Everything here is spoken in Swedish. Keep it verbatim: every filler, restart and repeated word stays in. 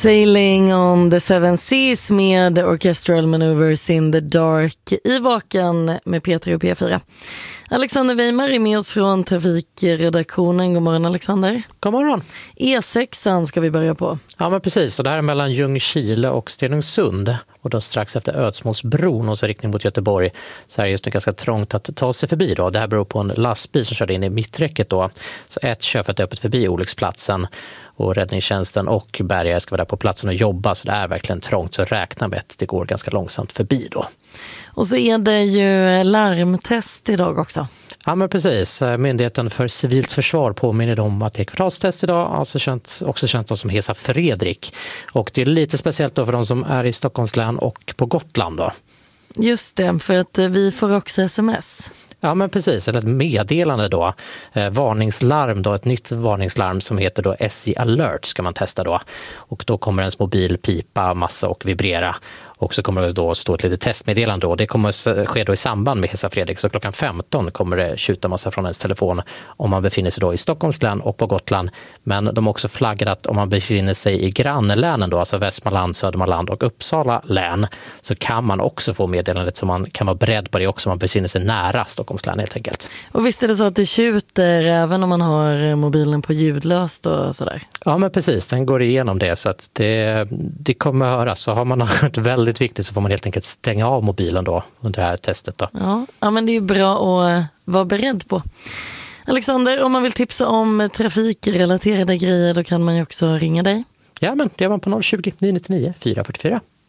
Sailing on the Seven Seas med Orchestral Maneuvers in the Dark i Vaken med P tre och P fyra. Alexander Weimar är med oss från trafikredaktionen. God morgon Alexander. God morgon. E sex ska vi börja på. Ja men precis, och det här är mellan Ljungskile och Stenungsund. Och då strax efter Ödsmålsbron och så riktning mot Göteborg så är det just nu ganska trångt att ta sig förbi då. Det här beror på en lastbil som körde in i mitträcket då. Så ett körfält är öppet förbi olycksplatsen och räddningstjänsten och bärgare ska vara där på platsen och jobba. Så det är verkligen trångt, så räkna med att det går ganska långsamt förbi då. Och så är det ju larmtest idag också. Ja men precis, Myndigheten för civilt försvar påminner om att det är kvartalstest idag, alltså känt, också känt som Hesa Fredrik. Och det är lite speciellt då för de som är i Stockholms län och på Gotland då. Just det, för att vi får också sms. Ja men precis, eller ett meddelande då, eh, varningslarm då, ett nytt varningslarm som heter då S J Alert ska man testa då. Och då kommer ens mobil pipa massa och vibrera. Och så kommer det då stå ett litet testmeddelande då. Det kommer ske då i samband med Hesa Fredrik, så klockan femton kommer det tjuta massa från ens telefon om man befinner sig då i Stockholms län och på Gotland. Men de har också flaggat att om man befinner sig i grannlänen då, alltså Västmanland, Södermanland och Uppsala län, så kan man också få meddelandet, så man kan vara beredd på det också om man befinner sig nära Stockholms län helt enkelt. Och visst är det så att det tjuter även om man har mobilen på ljudlöst och sådär? Ja men precis, den går igenom det så att det, det kommer att höras. Så har man något väldigt viktigt så får man helt enkelt stänga av mobilen då under det här testet då. Ja, ja men det är ju bra att vara beredd på. Alexander, om man vill tipsa om trafikrelaterade grejer då kan man ju också ringa dig. Ja men det är man på noll tjugo, nio nio nio, fyra fyra fyra.